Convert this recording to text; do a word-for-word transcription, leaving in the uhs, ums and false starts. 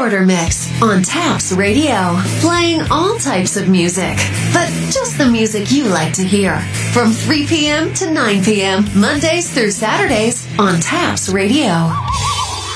Shorter Mix on Taps Radio, playing all types of music, but just the music you like to hear. From three p.m. to nine p.m., Mondays through Saturdays on Taps Radio.